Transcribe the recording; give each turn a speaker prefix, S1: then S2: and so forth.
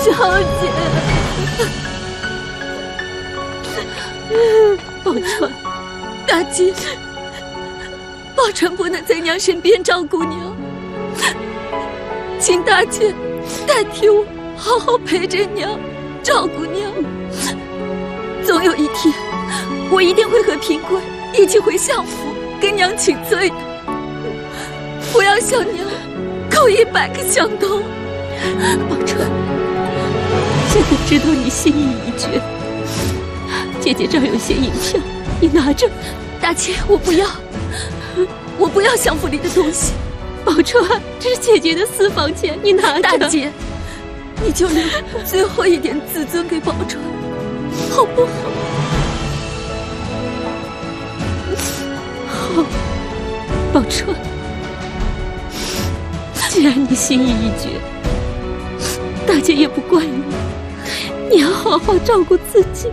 S1: 小姐，宝钏，大姐，宝钏不能在娘身边照顾娘，请大姐代替我好好陪着娘，照顾娘。总有一天，我一定会和平贵一起回相府跟娘请罪的。不要向娘叩100个响头。
S2: 宝钏，现在知道你心意已决，姐姐这儿有些银票，你拿着。
S1: 大姐，我不要，我不要相府里的东西。
S2: 宝钏，这是姐姐的私房钱，你拿着。
S1: 大姐，你就留最后一点自尊给宝钏，好不好？
S2: 好，宝钏，既然你心意已决，大姐也不怪你，你要好好照顾自己。